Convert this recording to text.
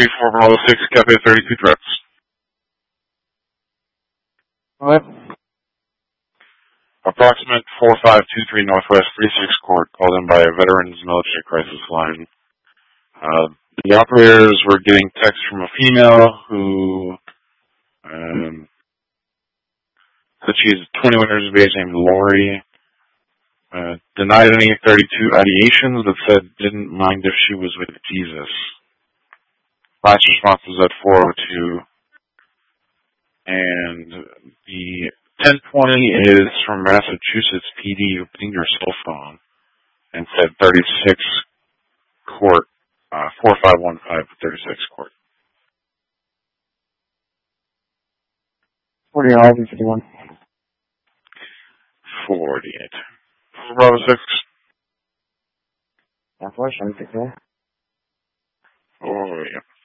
34 Bravo 6, Cafe 32 threats. What? Approximate 4523 Northwest 36 Court, called in by a Veterans Military Crisis Line. The operators were getting texts from a female who said she's 21 years of age, named Lori. Denied any 32 ideations, but said didn't mind if she was with Jesus. Last response was at 4:02. And the 1020 is from Massachusetts PD who pinged your cell phone and said 36 Court, 4515 36 Court. 48 51. 48. Bravo 6. Northwest, I'm 6. Oh, yeah.